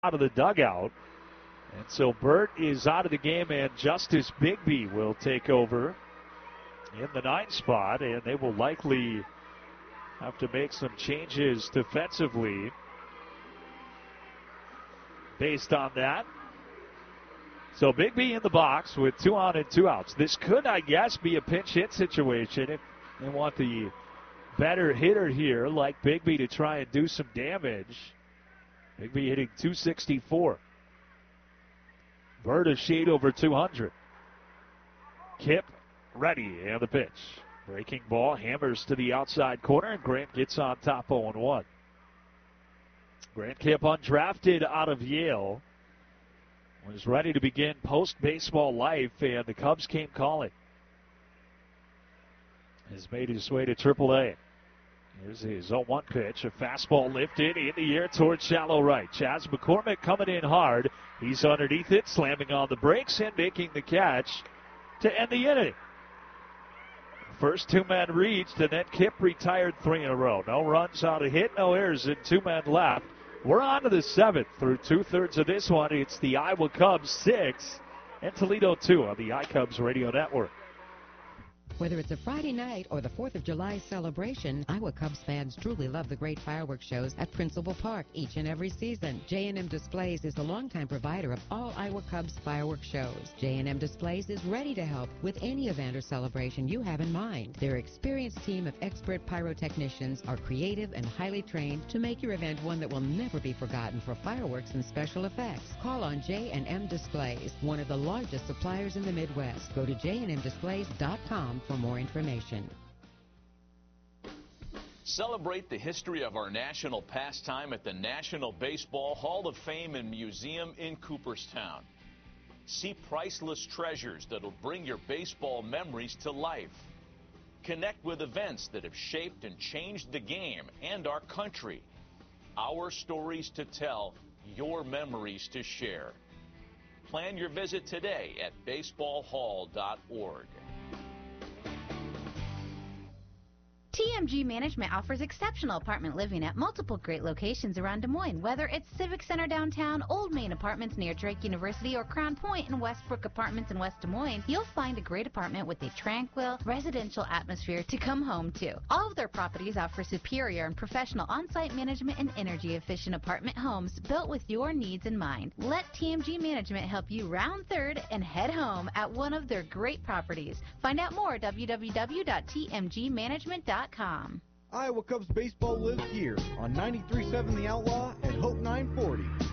out of the dugout. And so Burt is out of the game, and Justice Bigby will take over in the 9 spot, and they will likely have to make some changes defensively based on that. So Bigby in the box with 2 on and 2 outs. This could, I guess, be a pinch hit situation if they want the better hitter here like Bigby to try and do some damage. Bigby hitting .264. Burt a shade over 200. Kip ready, and the pitch. Breaking ball, hammers to the outside corner, and Grant gets on top 0-1. Grant Kip, undrafted out of Yale, was ready to begin post-baseball life, and the Cubs came calling. Has made his way to AAA. Here's his 0-1 pitch. A fastball lifted in the air towards shallow right. Chas McCormick coming in hard. He's underneath it, slamming on the brakes and making the catch to end the inning. First 2 men reached, and then Kip retired 3 in a row. No runs on a hit, no errors, and 2 men left. We're on to the 7th through 2/3 of this one. It's the Iowa Cubs 6 and Toledo 2 on the iCubs Radio Network. Whether it's a Friday night or the 4th of July celebration, Iowa Cubs fans truly love the great fireworks shows at Principal Park each and every season. J&M Displays is the longtime provider of all Iowa Cubs fireworks shows. J&M Displays is ready to help with any event or celebration you have in mind. Their experienced team of expert pyrotechnicians are creative and highly trained to make your event one that will never be forgotten for fireworks and special effects. Call on J&M Displays, one of the largest suppliers in the Midwest. Go to jnmdisplays.com for more information. Celebrate the history of our national pastime at the National Baseball Hall of Fame and Museum in Cooperstown. See priceless treasures that'll bring your baseball memories to life. Connect with events that have shaped and changed the game and our country. Our stories to tell, your memories to share. Plan your visit today at baseballhall.org. TMG Management offers exceptional apartment living at multiple great locations around Des Moines. Whether it's Civic Center downtown, Old Main Apartments near Drake University, or Crown Point and Westbrook Apartments in West Des Moines, you'll find a great apartment with a tranquil, residential atmosphere to come home to. All of their properties offer superior and professional on-site management and energy-efficient apartment homes built with your needs in mind. Let TMG Management help you round third and head home at one of their great properties. Find out more at www.tmgmanagement.com. Iowa Cubs baseball lives here on 93.7 The Outlaw and Hope 940.